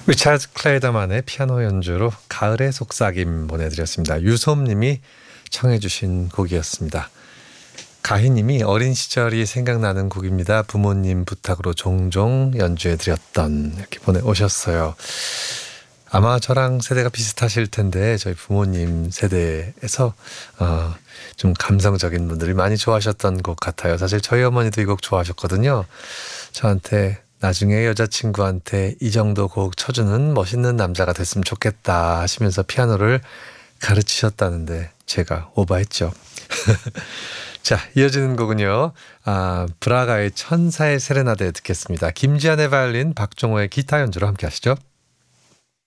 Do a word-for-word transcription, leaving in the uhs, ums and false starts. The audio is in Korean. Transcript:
리차드 클레이더만의 피아노 연주로 가을의 속삭임 보내드렸습니다. 유솜님이 청해 주신 곡이었습니다. 가희님이 어린 시절이 생각나는 곡입니다. 부모님 부탁으로 종종 연주해드렸던 이렇게 보내오셨어요. 아마 저랑 세대가 비슷하실 텐데 저희 부모님 세대에서 어, 좀 감성적인 분들이 많이 좋아하셨던 곡 같아요. 사실 저희 어머니도 이 곡 좋아하셨거든요. 저한테 나중에 여자친구한테 이 정도 곡 쳐주는 멋있는 남자가 됐으면 좋겠다 하시면서 피아노를 가르치셨다는데 제가 오버했죠. 자, 이어지는 곡은요. 아, 브라가의 천사의 세레나데 듣겠습니다. 김지한의 바이올린, 박종호의 기타 연주로 함께 하시죠.